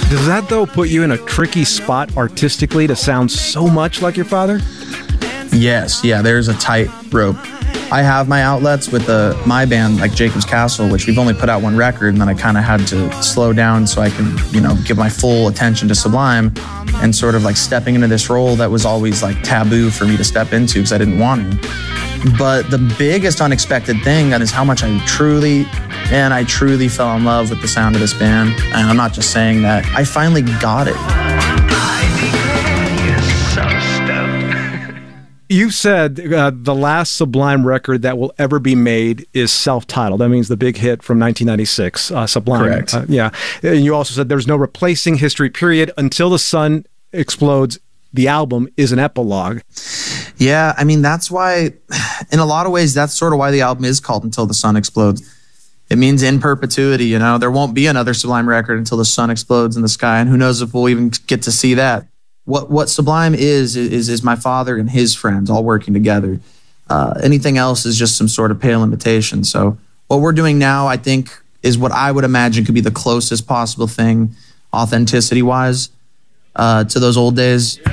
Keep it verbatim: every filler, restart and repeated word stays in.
Does that, though, put you in a tricky spot artistically to sound so much like your father? Yes, yeah, there's a tight rope. I have my outlets with the, my band, like Jacob's Castle, which we've only put out one record, and then I kind of had to slow down so I can, you know, give my full attention to Sublime, and sort of like stepping into this role that was always like taboo for me to step into because I didn't want to. But the biggest unexpected thing is how much I truly, and I truly fell in love with the sound of this band. And I'm not just saying that. I finally got it. You said uh, the last Sublime record that will ever be made is self-titled. That means the big hit from nineteen ninety-six, uh, Sublime. Correct. Uh, yeah. And you also said there's no replacing History, period. Until the Sun Explodes, the album is an epilogue. Yeah, I mean, that's why, in a lot of ways, that's sort of why the album is called Until the Sun Explodes. It means in perpetuity, you know? There won't be another Sublime record until the sun explodes in the sky, and who knows if we'll even get to see that. What what Sublime is, is, is my father and his friends all working together. Uh, anything else is just some sort of pale imitation. So what we're doing now, I think, is what I would imagine could be the closest possible thing, authenticity-wise, uh, to those old days.